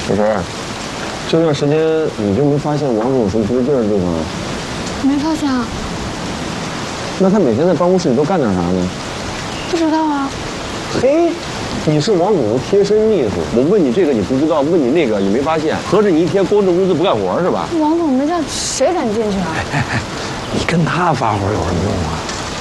不是，这段时间你就没发现王总有什么不对劲的地方？ 没发现啊。 那他每天在办公室里都干点啥呢？ 不知道啊。 嘿，你是王总的贴身秘书，我问你这个你不知道，问你那个你没发现，合着你一天光挣工资不干活是吧？ 王总没叫，谁敢进去啊？ 你跟他发火有什么用啊？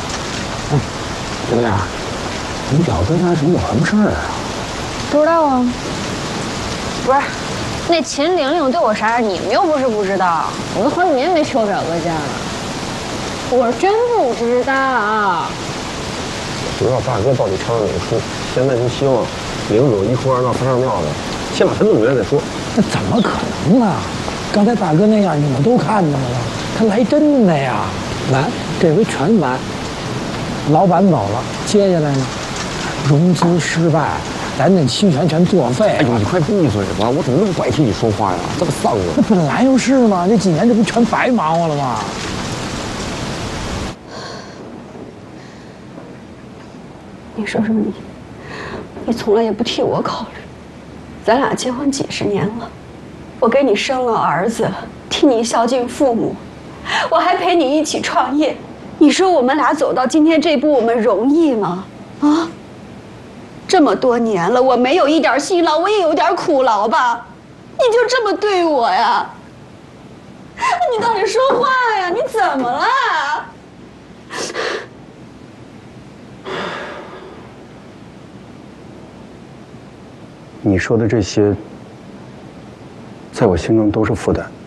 刘亮，你表哥他是有什么事儿啊？ 不知道啊。不是，那秦玲玲对我啥样，你们又不是不知道。我都好几年没去我表哥家了，我真不知道。 不知道大哥到底唱了哪个书，现在就希望领走一哭二闹三上吊的，先把他弄回来再说。 那怎么可能呢？刚才大哥那样，你们都看见了，他来真的呀！完，这回全完。老板走了，接下来呢？融资失败，咱那期权全作废。 哎呦，你快闭嘴吧！我怎么那么不爱听你说话呀？这么丧啊！ 那本来就是嘛，这几年这不全白忙活了吗？ 你说说你，你从来也不替我考虑。咱俩结婚几十年了，我给你生了儿子，替你孝敬父母，我还陪你一起创业。你说我们俩走到今天这步，我们容易吗？啊，这么多年了，我没有一点辛劳，我也有点苦劳吧？你就这么对我呀？你到底说话呀？你怎么了？ 你说的这些，在我心中都是负担。